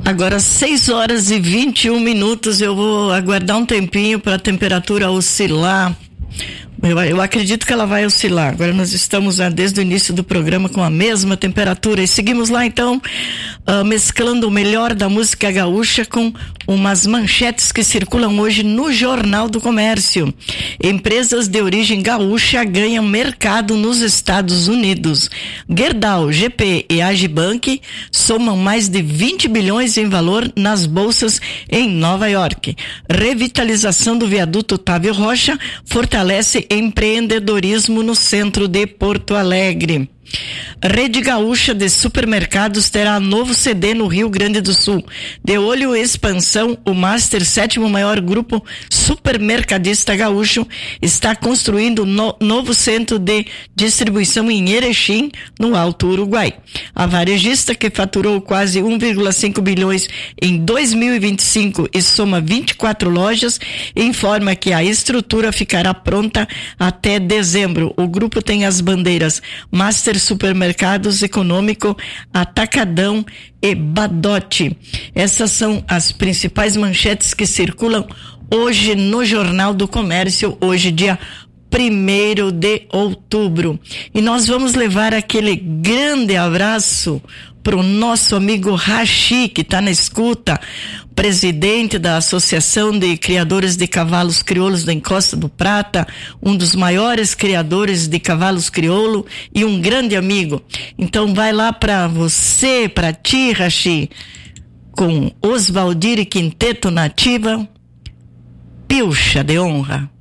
Agora 6h21, eu vou aguardar um tempinho para a temperatura oscilar. Eu acredito que ela vai oscilar. Agora nós estamos desde o início do programa com a mesma temperatura e seguimos lá então mesclando o melhor da música gaúcha com umas manchetes que circulam hoje no Jornal do Comércio. Empresas de origem gaúcha ganham mercado nos Estados Unidos. Gerdau, GP e Agibank somam mais de 20 bilhões em valor nas bolsas em Nova York. Revitalização do viaduto Otávio Rocha fortalece empreendedorismo no centro de Porto Alegre. Rede Gaúcha de Supermercados terá novo CD no Rio Grande do Sul. De olho em expansão, o Master, 7º maior grupo supermercadista gaúcho, está construindo novo centro de distribuição em Erechim, no Alto Uruguai. A varejista, que faturou quase 1,5 bilhões em 2025 e soma 24 lojas, informa que a estrutura ficará pronta até dezembro. O grupo tem as bandeiras Master Supermercados Econômico, Atacadão e Badote. Essas são as principais manchetes que circulam hoje no Jornal do Comércio, hoje dia 1º de outubro. E nós vamos levar aquele grande abraço para o nosso amigo Rachi, que está na escuta, presidente da Associação de Criadores de Cavalos Crioulos da Encosta do Prata, um dos maiores criadores de cavalos crioulo e um grande amigo. Então vai lá para você, para ti, Rachi, com Osvaldir e Quinteto Nativa, Pilcha de Honra.